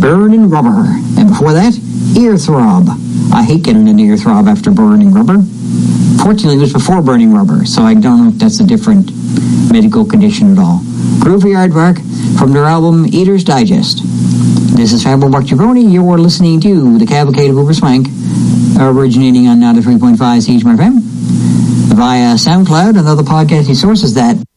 Burning Rubber. And before that, Ear Throb. I hate getting an ear throb after Burning Rubber. Fortunately, it was before Burning Rubber, so I don't know if that's a different medical condition at all. Groovy Aardvark from their album Eater's Digest. This is Fabo Barchiaroni. You're listening to the Cavalcade of Uber Swank, originating on 93.5 CHMR FM, via SoundCloud and other podcasting sources that